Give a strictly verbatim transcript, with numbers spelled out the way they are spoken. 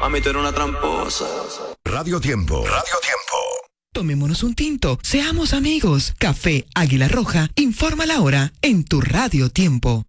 Mami, tú eres una tramposa. Radio Tiempo. Radio Tiempo. Tomémonos un tinto, seamos amigos. Café Águila Roja, informa la hora en tu Radio Tiempo.